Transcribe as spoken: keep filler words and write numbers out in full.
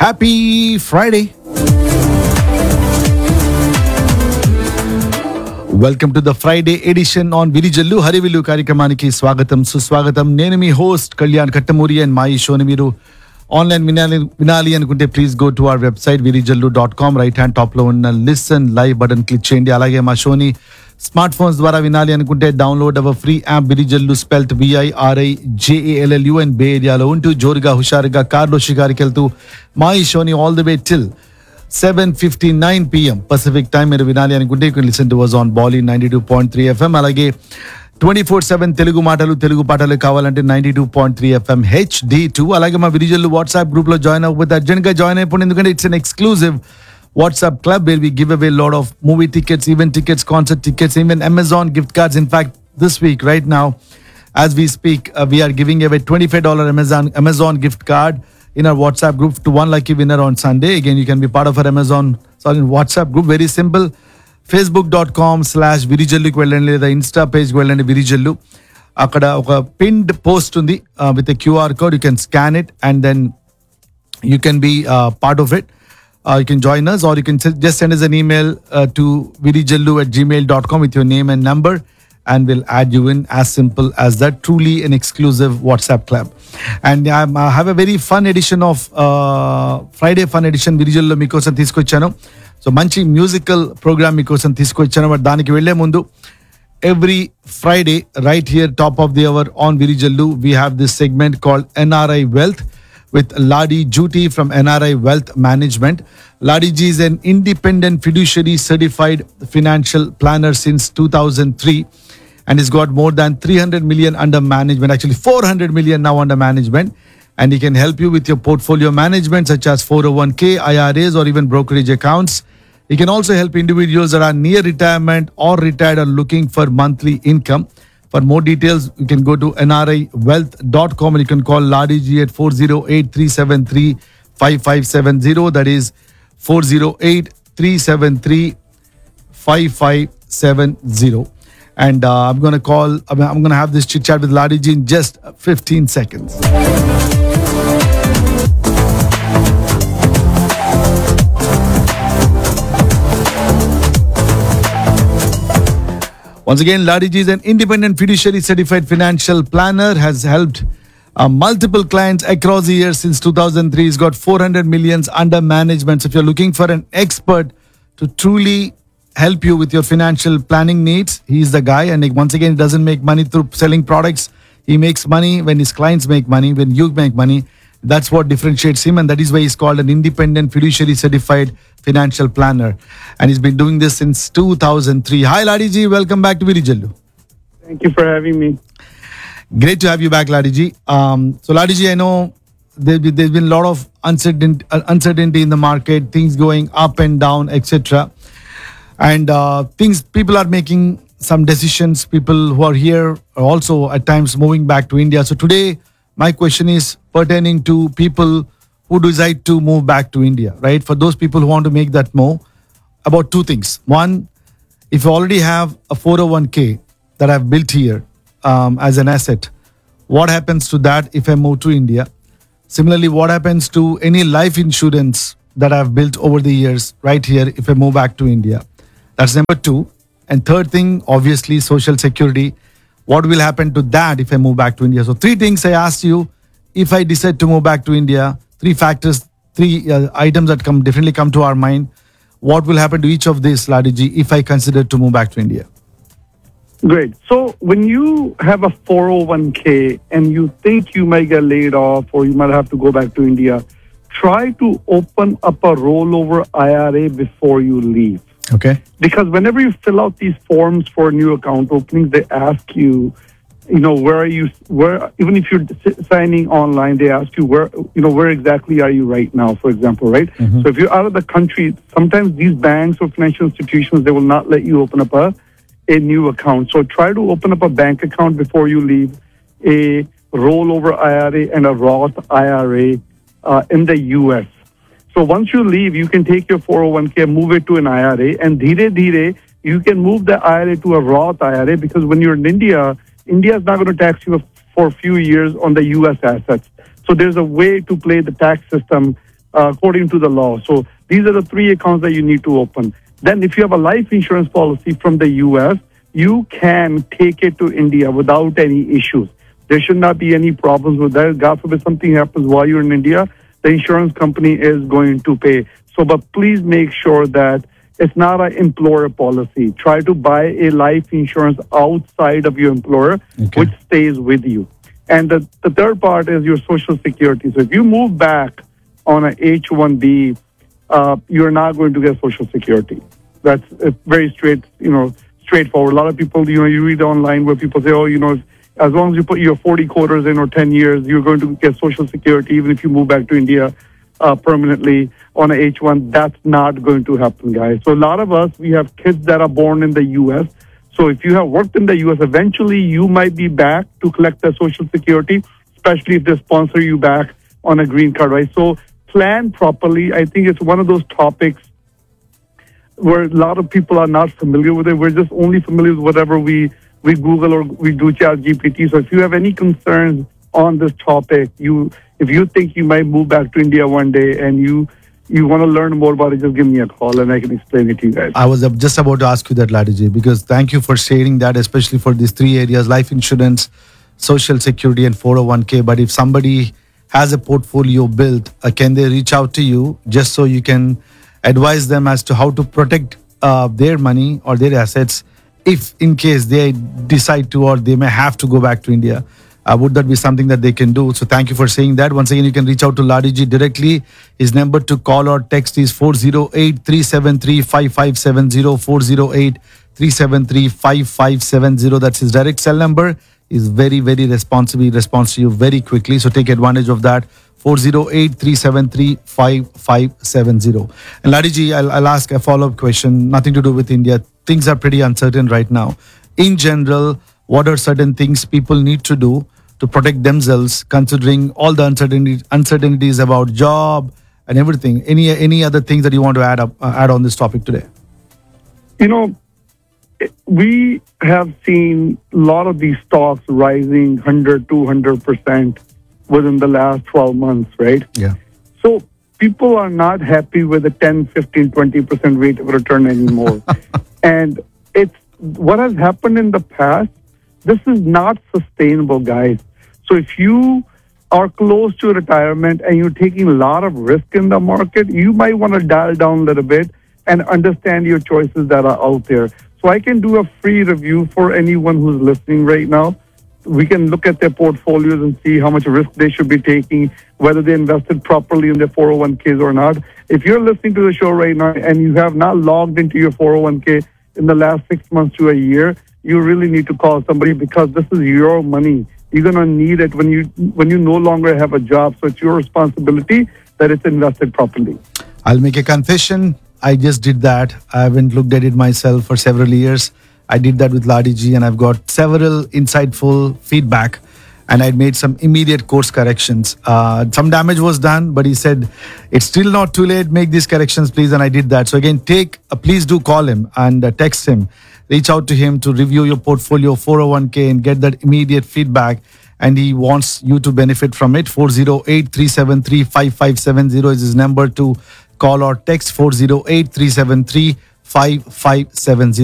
Happy Friday. Welcome to the Friday edition on Virijallu Harivilu కార్యక్రమానికి స్వాగతం సుస్వాగతం. నేను మీ హోస్ట్ కళ్యాణ్ కట్టమూరి అండ్ మా ఈ షోని మీరు ఆన్లైన్ వినాలి వినాలి అనుకుంటే please go to our website Virijallu dot com. Right hand top లో ఉన్న లిసన్ లైవ్ బటన్ క్లిక్ చేయండి. అలాగే మా షోని స్మార్ట్ ఫోన్స్ ద్వారా వినాలి అనుకుంటే download hour free app Virijallu spelt విఐఆర్ఐ JALLU and బే ఏరియాలో ఉంటూ జోరుగా హుషారుగా కార్లో షికారికి వెళ్తూ మా ఈ షోని all the way till seven fifty-nine p.m. Pacific time మీరు వినాలి అనుకుంటే you can listen to us on Bali ninety-two point three F M. అలాగే twenty-four seven తెలుగు మాటలు తెలుగు పాటలు కావాలంటే ninety-two point three F M H D two. అలాగే మా Virijallu WhatsApp group లో జాయిన్ అవ్వకపోతే అర్జెంట్ గా జాయిన్ అయిపోండి, ఎందుకంటే it's an exclusive WhatsApp club where we give away a lot of movie tickets, event tickets, concert tickets, even Amazon gift cards. In fact, this week right now as we speak uh, we are giving away twenty-five dollars Amazon Amazon gift card in our WhatsApp group to one lucky winner on Sunday. Again, you can be part of our Amazon sorry WhatsApp group. Very simple. facebook dot com slash virijallu ku vellanడి, లేదా Insta page కి వెళ్ళండి విరిజల్లు. అక్కడ ఒక pinned post ఉంది with a QR code. You can scan it and then you can be part of it. You can join us or you can just send us an email uh, to virijallu at gmail dot com with your name and number, and we'll add you in. As simple as that. Truly an exclusive WhatsApp club. And um, I have a very fun edition of uh, Friday fun edition విరిజల్లో మీకోసం తీసుకొచ్చాను. So మంచి musical programme మీకోసం తీసుకొచ్చాను. But దానికి వెళ్లే ముందు every Friday right here top of the hour on Virijallu we have this segment called N R I Wealth with Ladi Juti from N R I Wealth Management. Ladi ji is an independent fiduciary certified financial planner since two thousand three. And he's got more than three hundred million under management, actually four hundred million now under management. And he can help you with your portfolio management such as four oh one k, I R As or even brokerage accounts. He can also help individuals that are near retirement or retired or looking for monthly income. For more details, you can go to N R I wealth dot com and you can call Ladi ji at four oh eight, three seven three, five five seven zero. That is four oh eight, three seven three, five five seven zero. And uh, I'm going to call, I'm going to have this chit chat with Ladi ji in just fifteen seconds. Once again, Ladi ji is an independent fiduciary certified financial planner, has helped uh, multiple clients across the years since two thousand three. He's got four hundred millions under management. So if you're looking for an expert to truly help you with your financial planning needs, he's the guy. And once again, he doesn't make money through selling products. He makes money when his clients make money, when you make money. That's what differentiates him, and that is why he's called an independent fiduciary certified financial planner. And he's been doing this since two thousand three. Hi Ladi ji, welcome back to Virijallu. Thank you for having me. Great to have you back, Ladi ji. Um, so Ladi ji, I know there, there's been a lot of uncertainty, uh, uncertainty in the market, things going up and down, et cetera. And uh, things, people are making some decisions. People who are here are also at times moving back to India. So today, my question is pertaining to people who decide to move back to India, right? For those people who want to make that move, about two things. One, if you already have a four oh one k that I've built here um, as an asset, what happens to that if I move to India? Similarly, what happens to any life insurance that I've built over the years right here if I move back to India? That's number two. And third thing, obviously, social security. What will happen to that if I move back to India? So three things I asked you. If I decide to move back to India, three factors, three uh, items that come definitely come to our mind. What will happen to each of these, Ladi ji, if I consider to move back to India? Great. So when you have a four oh one k and you think you might get laid off or you might have to go back to India, try to open up a rollover I R A before you leave. Okay. Because whenever you fill out these forms for new account openings, they ask you, you know, where are you, where, even if you're signing online, they ask you where, you know, where exactly are you right now, for example, right? Mm-hmm. So if you're out of the country, sometimes these banks or financial institutions, they will not let you open up a, a new account. So try to open up a bank account before you leave, a rollover I R A and a Roth I R A uh, in the U S. So once you leave, you can take your four oh one k and move it to an I R A, and dhire dhire, you can move the I R A to a Roth I R A, because when you're in India, India is not going to tax you for a few years on the U S assets. So there's a way to play the tax system uh, according to the law. So these are the three accounts that you need to open. Then if you have a life insurance policy from the U S, you can take it to India without any issues. There should not be any problems with that. God forbid something happens while you're in India, the insurance company is going to pay. So, but please make sure that it's not an employer policy. Try to buy a life insurance outside of your employer, Okay. which stays with you. And the, the third part is your Social Security. So if you move back on a H one B, uh, you're not going to get Social Security. That's uh, very straight, you know, straightforward. A lot of people, you know, you read online where people say, oh, you know, as long as you put your forty quarters in or ten years, you're going to get Social Security even if you move back to India uh, permanently on a H one. That's not going to happen, guys. So a lot of us, we have kids that are born in the U S. So if you have worked in the U S, eventually you might be back to collect the Social Security, especially if they sponsor you back on a green card, right? So plan properly. I think it's one of those topics where a lot of people are not familiar with it. We're just only familiar with whatever we, we Google or we do Chat G P T. So if you have any concerns on this topic, you if you think you might move back to India one day and you you want to learn more about it, just give me a call and I can explain it to you guys. I was uh, just about to ask you that, Ladiji, because thank you for sharing that, especially for these three areas: life insurance, social security, and four oh one k. But if somebody has a portfolio built, uh, can they reach out to you just so you can advise them as to how to protect uh, their money or their assets if in case they decide to or they may have to go back to India? Uh, would that be something that they can do? So thank you for saying that. Once again, you can reach out to Ladiji directly. His number to call or text is four oh eight, three seven three, five five seven zero, four oh eight, three seven three, five five seven zero. That's his direct cell number. He's very, very responsive. He responds to you very quickly. So take advantage of that. four oh eight, three seven three, five five seven zero. And Ladiji, I'll, I'll ask a follow-up question. Nothing to do with India. Things are pretty uncertain right now. In general, what are certain things people need to do to protect themselves, considering all the uncertainties, uncertainties about job and everything? Any any other things that you want to add up uh, add on this topic today? You know, it- we have seen a lot of these stocks rising one hundred, two hundred percent within the last twelve months, right? Yeah. So people are not happy with the ten, fifteen, twenty percent rate of return anymore. And it's what has happened in the past. This is not sustainable, guys. So if you are close to retirement and you're taking a lot of risk in the market, you might want to dial down a little bit and understand your choices that are out there. So I can do a free review for anyone who's listening right now. We can look at their portfolios and see how much risk they should be taking, whether they invested properly in their four oh one k's or not. If you're listening to the show right now and you have not logged into your four oh one k in the last six months to a year, you really need to call somebody because this is your money. You're going to need it when you when you no longer have a job. So it's your responsibility that it's invested properly. I'll make a confession. I just did that. I haven't looked at it myself for several years. I did that with Ladiji and I've got several insightful feedback and I made some immediate course corrections. Uh, some damage was done, but he said, it's still not too late. Make these corrections, please. And I did that. So again, take, uh, please do call him and uh, text him. Reach out to him to review your portfolio four oh one k and get that immediate feedback. And he wants you to benefit from it. four oh eight, three seven three, five five seven zero is his number to call or text. four oh eight, three seven three, five five seven zero.